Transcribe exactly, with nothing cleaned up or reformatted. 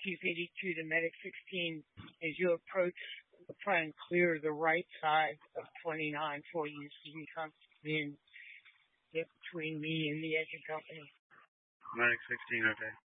Chief eighty-two to Medic sixteen, as you approach, try and clear the right side of twenty-nine for you so you can then get between me and the engine company. Medic sixteen, okay.